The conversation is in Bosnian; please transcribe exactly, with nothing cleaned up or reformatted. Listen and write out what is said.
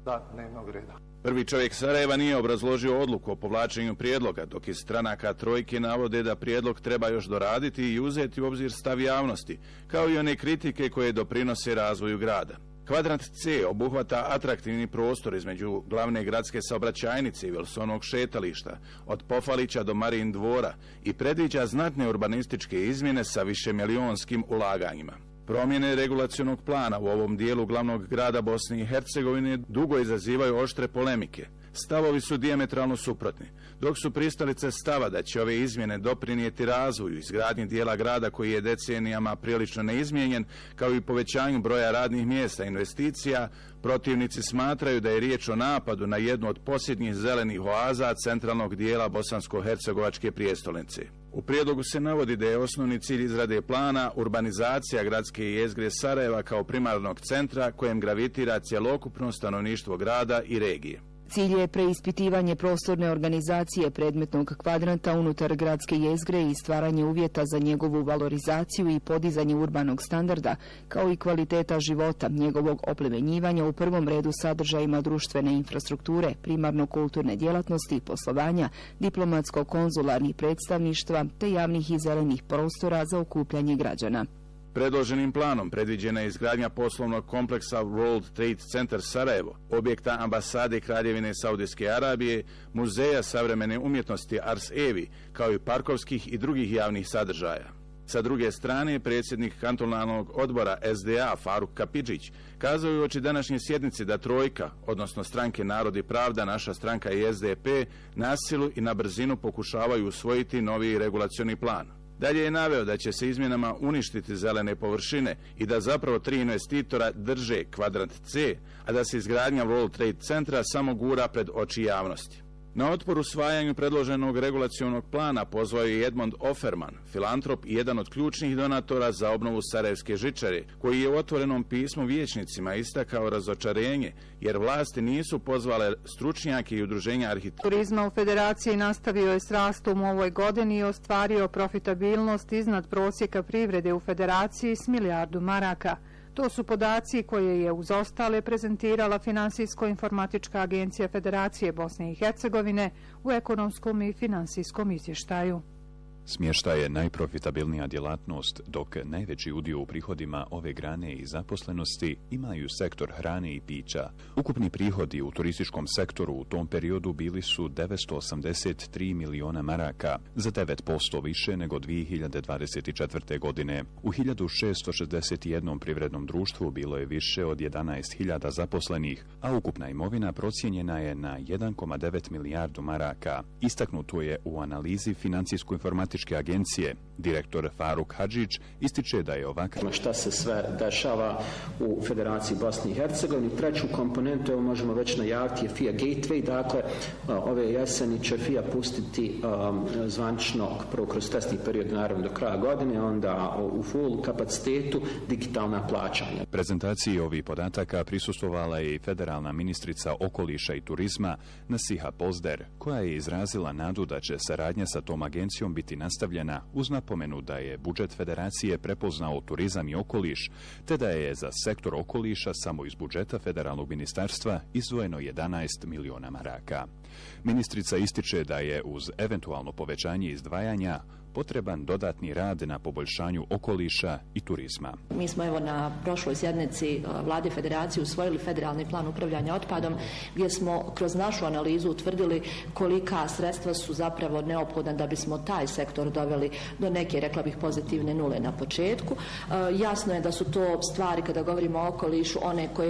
dnevnog reda. Prvi čovjek Sarajeva nije obrazložio odluku o povlačenju prijedloga, dok iz stranaka trojke navode da prijedlog treba još doraditi i uzeti u obzir stav javnosti, kao i one kritike koje doprinose razvoju grada. Kvadrant C obuhvata atraktivni prostor između glavne gradske saobraćajnice i Wilsonovog šetališta, od Pofalića do Marin dvora, i predviđa znatne urbanističke izmjene sa višemilijonskim ulaganjima. Promjene regulacionog plana u ovom dijelu glavnog grada Bosne i Hercegovine dugo izazivaju oštre polemike. Stavovi su dijametralno suprotni, dok su pristalice stava da će ove izmjene doprinijeti razvoju izgradnji dijela grada koji je decenijama prilično neizmijenjen, kao i povećanju broja radnih mjesta i investicija, protivnici smatraju da je riječ o napadu na jednu od posljednjih zelenih oaza centralnog dijela bosansko-hercegovačke prijestolnice. U prijedlogu se navodi da je osnovni cilj izrade plana urbanizacija gradske jezgre Sarajeva kao primarnog centra kojem gravitira cjelokupno stanovništvo grada i regije. Cilj je preispitivanje prostorne organizacije predmetnog kvadranta unutar gradske jezgre i stvaranje uvjeta za njegovu valorizaciju i podizanje urbanog standarda, kao i kvaliteta života, njegovog oplemenjivanja u prvom redu sadržajima društvene infrastrukture, primarno kulturne djelatnosti, poslovanja, diplomatsko-konzularnih predstavništva te javnih i zelenih prostora za okupljanje građana. Predloženim planom predviđena je izgradnja poslovnog kompleksa World Trade Center Sarajevo, objekta ambasade Kraljevine Saudijske Arabije, muzeja savremene umjetnosti Ars Evi, kao i parkovskih i drugih javnih sadržaja. Sa druge strane, predsjednik kantonalnog odbora S D A Faruk Kapidžić kazao je uoči današnje sjednice da trojka, odnosno stranke Narod i pravda, naša stranka i S D P, na silu i na brzinu pokušavaju usvojiti novi regulacioni plan. Dalje je naveo da će se izmjenama uništiti zelene površine i da zapravo tri investitora drže kvadrant C, a da se izgradnja World Trade Centra samo gura pred oči javnosti. Na otpor usvajanju predloženog regulacionog plana pozvao je Edmond Offerman, filantrop i jedan od ključnih donatora za obnovu Sarajevske žičare, koji je u otvorenom pismu vijećnicima istakao razočarenje, jer vlasti nisu pozvale stručnjake i udruženja arhitekata. Turizma u Federaciji nastavio je s rastom u ovoj godini i ostvario profitabilnost iznad prosjeka privrede u Federaciji s milijardu maraka. To su podaci koje je uz ostale prezentirala Finansijsko-informatička agencija Federacije Bosne i Hercegovine u ekonomskom i finansijskom izvještaju. Smještaj je najprofitabilnija djelatnost, dok najveći udio u prihodima ove grane i zaposlenosti imaju sektor hrane i pića. Ukupni prihodi u turističkom sektoru u tom periodu bili su devetsto osamdeset tri miliona maraka, za devet posto više nego dvije hiljade dvadeset četvrte. godine. U hiljadu šessto šezdeset jednom privrednom društvu bilo je više od jedanaest hiljada zaposlenih, a ukupna imovina procijenjena je na jedan zarez devet milijardu maraka. Istaknuto je u analizi Financijsko-informatičke agencije. Direktor Faruk Hadžić ističe da je ovakav... Šta se sve dešava u Federaciji Bosne i Hercegovine. Treću komponentu, evo možemo već najaviti, je F I A Gateway. Dakle, ove jeseni će F I A pustiti um, zvanično prvo kroz testni period, naravno do kraja godine, onda u full kapacitetu digitalna plaćanja. Prezentaciji ovih podataka prisustvovala je i federalna ministrica okoliša i turizma Nasiha Pozder, koja je izrazila nadu da će saradnja sa tom agencijom biti nastavljena uz napomenu da je budžet Federacije prepoznao turizam i okoliš, te da je za sektor okoliša samo iz budžeta federalnog ministarstva izdvojeno jedanaest miliona maraka. Ministrica ističe da je uz eventualno povećanje izdvajanja potreban dodatni rad na poboljšanju okoliša i turizma. Mi smo evo na prošloj sjednici Vlade Federacije usvojili federalni plan upravljanja otpadom, gdje smo kroz našu analizu utvrdili kolika sredstva su zapravo neophodna da bismo taj sektor doveli do neke, rekla bih, pozitivne nule na početku. Jasno je da su to stvari, kada govorimo o okolišu, one koje